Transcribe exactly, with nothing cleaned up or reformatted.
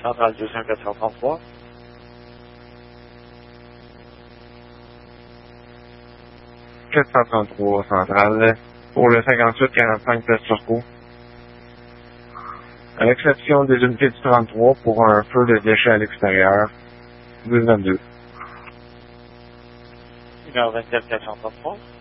Centrale deux cent quatre cent trente-trois. quatre cent trente-trois, centrale, pour le cinquante-huit quarante-cinq Place Turcot. À l'exception des unités du trente-trois pour un feu de déchets à l'extérieur. douze vingt-deux. Numéro vingt-sept quatre cent trente-trois.